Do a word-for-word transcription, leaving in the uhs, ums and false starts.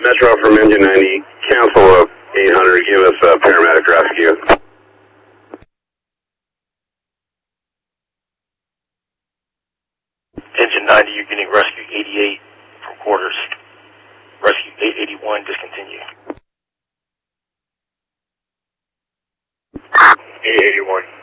Metro from Engine ninety, cancel of eight hundred, give us a paramedic rescue. Engine ninety, you're getting rescue eighty-eight from quarters. Rescue eight eighty-one, discontinue. eight eighty-one.